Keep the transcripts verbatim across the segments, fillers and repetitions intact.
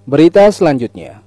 Berita selanjutnya.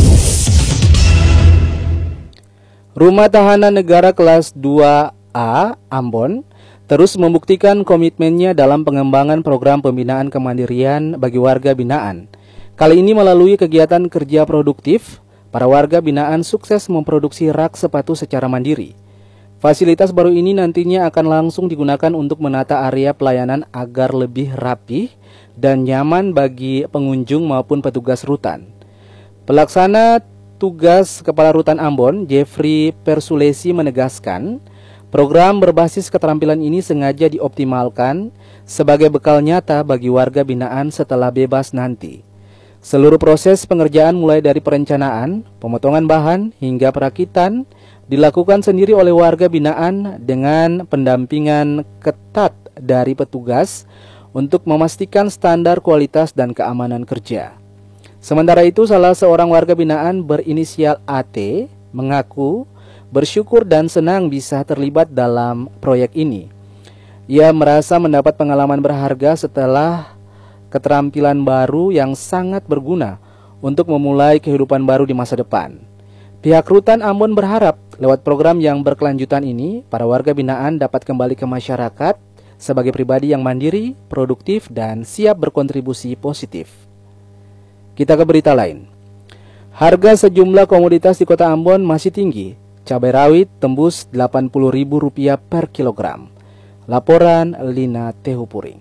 Rumah Tahanan Negara Kelas dua A Ambon terus membuktikan komitmennya dalam pengembangan program pembinaan kemandirian bagi warga binaan. Kali ini melalui kegiatan kerja produktif, para warga binaan sukses memproduksi rak sepatu secara mandiri. Fasilitas baru ini nantinya akan langsung digunakan untuk menata area pelayanan agar lebih rapih dan nyaman bagi pengunjung maupun petugas rutan. Pelaksana tugas Kepala Rutan Ambon, Jeffrey Persulesi menegaskan, program berbasis keterampilan ini sengaja dioptimalkan sebagai bekal nyata bagi warga binaan setelah bebas nanti. Seluruh proses pengerjaan mulai dari perencanaan, pemotongan bahan, hingga perakitan dilakukan sendiri oleh warga binaan dengan pendampingan ketat dari petugas untuk memastikan standar kualitas dan keamanan kerja. Sementara itu, salah seorang warga binaan berinisial A T mengaku bersyukur dan senang bisa terlibat dalam proyek ini. Ia merasa mendapat pengalaman berharga setelah keterampilan baru yang sangat berguna untuk memulai kehidupan baru di masa depan. Pihak Rutan Ambon berharap lewat program yang berkelanjutan ini, para warga binaan dapat kembali ke masyarakat sebagai pribadi yang mandiri, produktif, dan siap berkontribusi positif. Kita ke berita lain. Harga sejumlah komoditas di Kota Ambon masih tinggi. Cabai rawit tembus delapan puluh ribu rupiah per kilogram. Laporan Lina Tehupuring.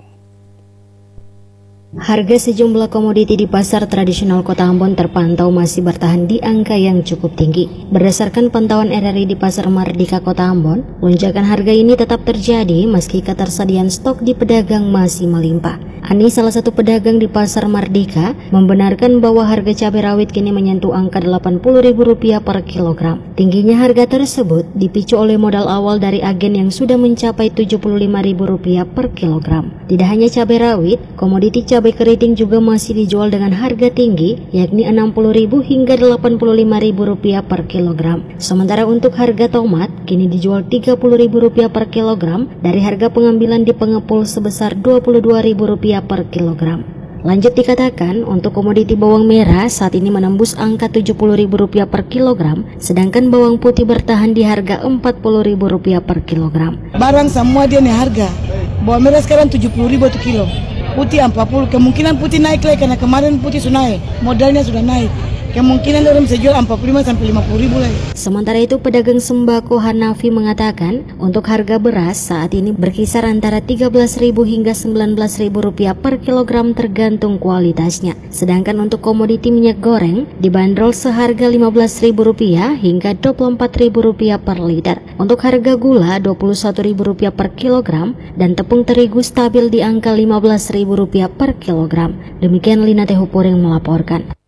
Harga sejumlah komoditi di pasar tradisional Kota Ambon terpantau masih bertahan di angka yang cukup tinggi. Berdasarkan pantauan R R I di Pasar Mardika Kota Ambon, lonjakan harga ini tetap terjadi meski ketersediaan stok di pedagang masih melimpah. Ani, salah satu pedagang di Pasar Mardika, membenarkan bahwa harga cabai rawit kini menyentuh angka delapan puluh ribu rupiah per kilogram. Tingginya harga tersebut dipicu oleh modal awal dari agen yang sudah mencapai tujuh puluh lima ribu rupiah per kilogram. Tidak hanya cabai rawit, komoditi cabai keriting juga masih dijual dengan harga tinggi, yakni enam puluh ribu hingga delapan puluh lima ribu rupiah per kilogram. Sementara untuk harga tomat kini dijual tiga puluh ribu rupiah per kilogram dari harga pengambilan di pengepul sebesar dua puluh dua ribu rupiah per kilogram. Lanjut dikatakan, untuk komoditi bawang merah saat ini menembus angka tujuh puluh ribu rupiah per kilogram, sedangkan bawang putih bertahan di harga empat puluh ribu rupiah per kilogram. Barang semua dia nih harga. Bawang merah sekarang tujuh puluh ribu per kilo. Putih empat puluh, kemungkinan putih naik lagi karena kemarin putih sudah naik, modalnya sudah naik. Kemungkinan orang bisa jual empat puluh lima sampai lima puluh ribu lagi. Sementara itu, pedagang sembako Hanafi mengatakan untuk harga beras saat ini berkisar antara tiga belas ribu hingga sembilan belas ribu rupiah per kilogram tergantung kualitasnya. Sedangkan untuk komoditi minyak goreng dibanderol seharga lima belas ribu rupiah hingga dua puluh empat ribu rupiah per liter. Untuk harga gula dua puluh satu ribu rupiah per kilogram dan tepung terigu stabil di angka lima belas ribu rupiah per kilogram. Demikian Lina Tehupuring melaporkan.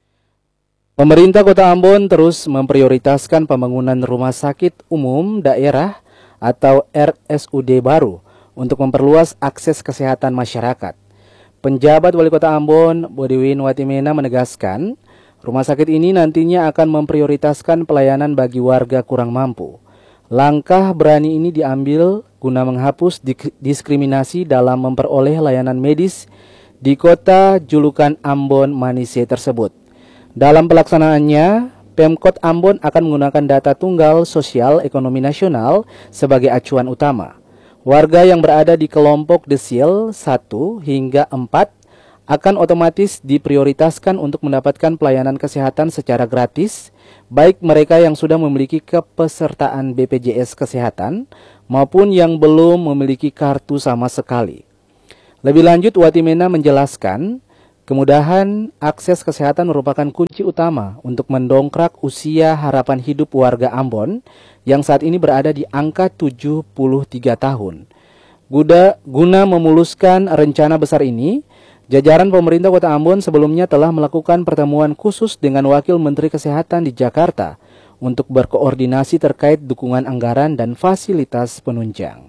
Pemerintah Kota Ambon terus memprioritaskan pembangunan rumah sakit umum daerah atau R S U D baru untuk memperluas akses kesehatan masyarakat. Penjabat Wali Kota Ambon, Bodiwin Watimena menegaskan, rumah sakit ini nantinya akan memprioritaskan pelayanan bagi warga kurang mampu. Langkah berani ini diambil guna menghapus diskriminasi dalam memperoleh layanan medis di kota julukan Ambon Manise tersebut. Dalam pelaksanaannya, Pemkot Ambon akan menggunakan data tunggal sosial ekonomi nasional sebagai acuan utama. Warga yang berada di kelompok desil satu hingga empat akan otomatis diprioritaskan untuk mendapatkan pelayanan kesehatan secara gratis, baik mereka yang sudah memiliki kepesertaan B P J S Kesehatan maupun yang belum memiliki kartu sama sekali. Lebih lanjut, Watimena menjelaskan, kemudahan akses kesehatan merupakan kunci utama untuk mendongkrak usia harapan hidup warga Ambon yang saat ini berada di angka tujuh puluh tiga tahun. Guna, guna memuluskan rencana besar ini, jajaran pemerintah Kota Ambon sebelumnya telah melakukan pertemuan khusus dengan Wakil Menteri Kesehatan di Jakarta untuk berkoordinasi terkait dukungan anggaran dan fasilitas penunjang.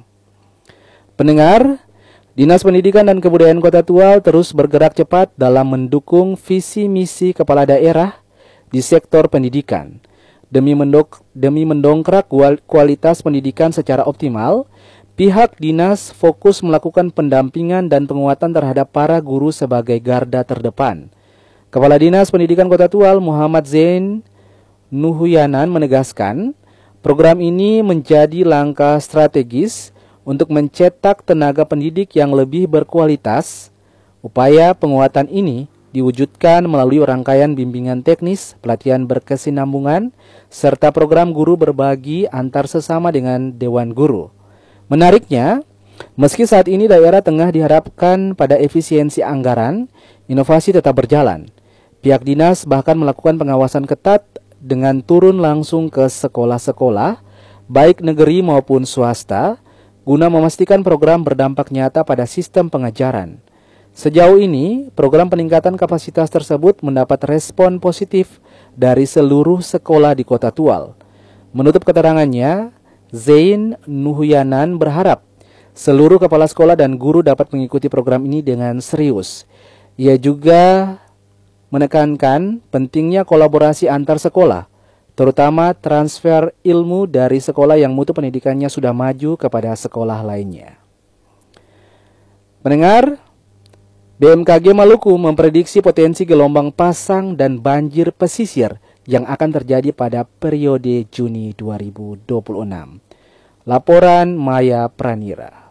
Pendengar, Dinas Pendidikan dan Kebudayaan Kota Tual terus bergerak cepat dalam mendukung visi misi kepala daerah di sektor pendidikan. Demi, mendok, demi mendongkrak kualitas pendidikan secara optimal, pihak dinas fokus melakukan pendampingan dan penguatan terhadap para guru sebagai garda terdepan. Kepala Dinas Pendidikan Kota Tual Muhammad Zain Nuhuyanan menegaskan, program ini menjadi langkah strategis untuk mencetak tenaga pendidik yang lebih berkualitas. Upaya penguatan ini diwujudkan melalui rangkaian bimbingan teknis, pelatihan berkesinambungan, serta program guru berbagi antar sesama dengan Dewan Guru. Menariknya, meski saat ini daerah tengah diharapkan pada efisiensi anggaran, inovasi tetap berjalan. Pihak dinas bahkan melakukan pengawasan ketat dengan turun langsung ke sekolah-sekolah, baik negeri maupun swasta, guna memastikan program berdampak nyata pada sistem pengajaran. Sejauh ini, program peningkatan kapasitas tersebut mendapat respon positif dari seluruh sekolah di Kota Tual. Menutup keterangannya, Zain Nuhuyanan berharap seluruh kepala sekolah dan guru dapat mengikuti program ini dengan serius. Ia juga menekankan pentingnya kolaborasi antar sekolah, terutama transfer ilmu dari sekolah yang mutu pendidikannya sudah maju kepada sekolah lainnya. Pendengar, B M K G Maluku memprediksi potensi gelombang pasang dan banjir pesisir yang akan terjadi pada periode Juni dua ribu dua puluh enam. Laporan Maya Pranira.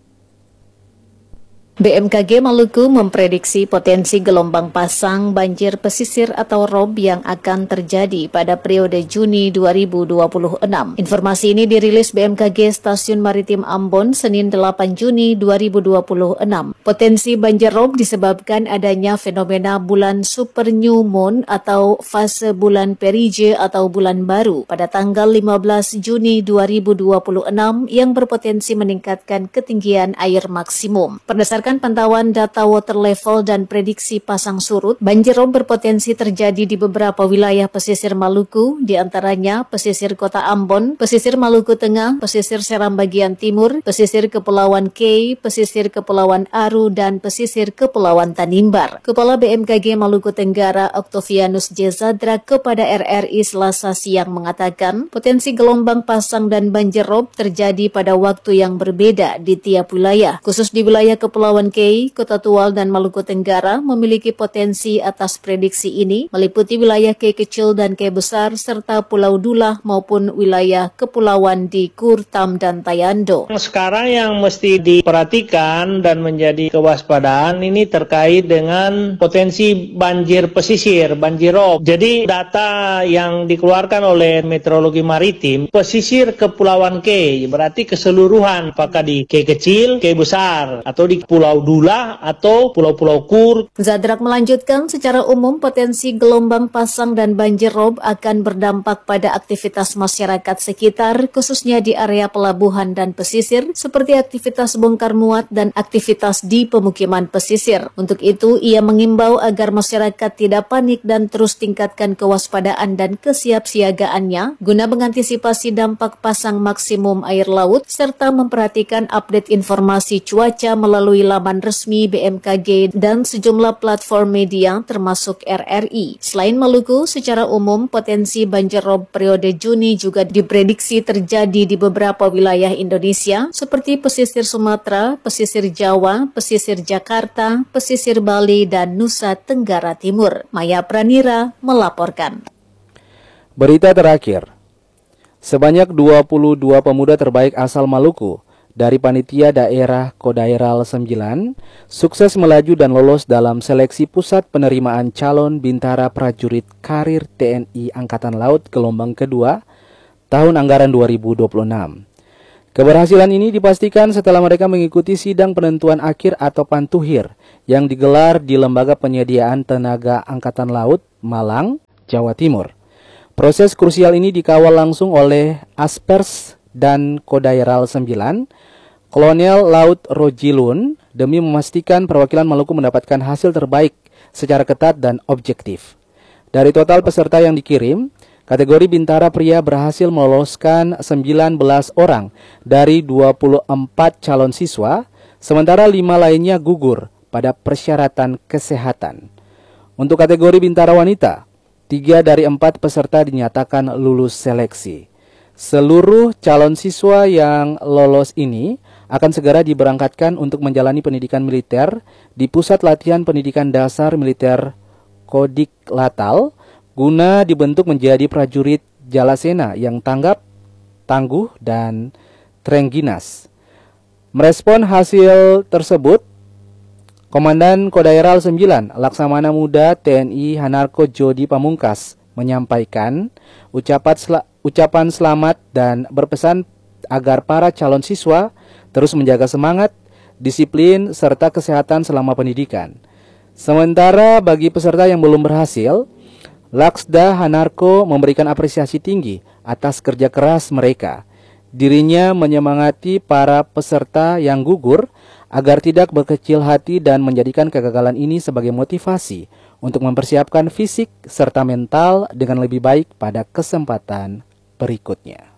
B M K G Maluku memprediksi potensi gelombang pasang banjir pesisir atau R O B yang akan terjadi pada periode Juni dua ribu dua puluh enam. Informasi ini dirilis B M K G Stasiun Maritim Ambon Senin delapan Juni dua ribu dua puluh enam. Potensi banjir R O B disebabkan adanya fenomena bulan super new moon atau fase bulan perige atau bulan baru pada tanggal lima belas Juni dua ribu dua puluh enam yang berpotensi meningkatkan ketinggian air maksimum. Berdasarkan pantauan data water level dan prediksi pasang surut, banjir rob berpotensi terjadi di beberapa wilayah pesisir Maluku, diantaranya pesisir Kota Ambon, pesisir Maluku Tengah, pesisir Seram bagian timur, pesisir Kepulauan Kei, pesisir Kepulauan Aru, dan pesisir Kepulauan Tanimbar. Kepala B M K G Maluku Tenggara Octavianus J. Zadra kepada R R I Selasa siang mengatakan, potensi gelombang pasang dan banjir rob terjadi pada waktu yang berbeda di tiap wilayah, khusus di wilayah Kepulauan Kei, Kota Tual, dan Maluku Tenggara memiliki potensi atas prediksi ini, meliputi wilayah Kei Kecil dan Kei Besar, serta Pulau Dula maupun wilayah kepulauan di Kurtam dan Tayando. Sekarang yang mesti diperhatikan dan menjadi kewaspadaan ini terkait dengan potensi banjir pesisir, banjir rob. Jadi data yang dikeluarkan oleh Meteorologi Maritim, pesisir Kepulauan Kei, berarti keseluruhan, apakah di Kei Kecil, Kei Besar, atau di Pulau Dula atau Pulau-Pulau Kur. Zadrak melanjutkan, secara umum potensi gelombang pasang dan banjir rob akan berdampak pada aktivitas masyarakat sekitar, khususnya di area pelabuhan dan pesisir, seperti aktivitas bongkar muat dan aktivitas di pemukiman pesisir. Untuk itu, ia mengimbau agar masyarakat tidak panik dan terus tingkatkan kewaspadaan dan kesiapsiagaannya guna mengantisipasi dampak pasang maksimum air laut, serta memperhatikan update informasi cuaca melalui laman resmi B M K G dan sejumlah platform media termasuk R R I. Selain Maluku, secara umum potensi banjir rob periode Juni juga diprediksi terjadi di beberapa wilayah Indonesia seperti pesisir Sumatera, pesisir Jawa, pesisir Jakarta, pesisir Bali, dan Nusa Tenggara Timur. Maya Pranira melaporkan. Berita terakhir, sebanyak dua puluh dua pemuda terbaik asal Maluku dari Panitia Daerah Kodairal sembilan sukses melaju dan lolos dalam seleksi pusat penerimaan calon bintara prajurit karir T N I Angkatan Laut gelombang kedua tahun anggaran dua ribu dua puluh enam. Keberhasilan ini dipastikan setelah mereka mengikuti sidang penentuan akhir atau pantuhir yang digelar di Lembaga Penyediaan Tenaga Angkatan Laut, Malang, Jawa Timur. Proses krusial ini dikawal langsung oleh Aspers dan Kodairal sembilan, Kolonel Laut Rojilun, demi memastikan perwakilan Maluku mendapatkan hasil terbaik secara ketat dan objektif. Dari total peserta yang dikirim, kategori bintara pria berhasil meloloskan sembilan belas orang dari dua puluh empat calon siswa, sementara lima lainnya gugur pada persyaratan kesehatan. Untuk kategori bintara wanita, tiga dari empat peserta dinyatakan lulus seleksi. Seluruh calon siswa yang lolos ini akan segera diberangkatkan untuk menjalani pendidikan militer di Pusat Latihan Pendidikan Dasar Militer Kodik Latal guna dibentuk menjadi prajurit Jalasena yang tanggap, tangguh, dan terengginas. Merespon hasil tersebut, Komandan Kodairal sembilan Laksamana Muda T N I Hanarko Jody Pamungkas menyampaikan ucapan, sel- ucapan selamat dan berpesan agar para calon siswa terus menjaga semangat, disiplin, serta kesehatan selama pendidikan. Sementara bagi peserta yang belum berhasil, Laksda Hanarko memberikan apresiasi tinggi atas kerja keras mereka. Dirinya menyemangati para peserta yang gugur agar tidak berkecil hati dan menjadikan kegagalan ini sebagai motivasi untuk mempersiapkan fisik serta mental dengan lebih baik pada kesempatan berikutnya.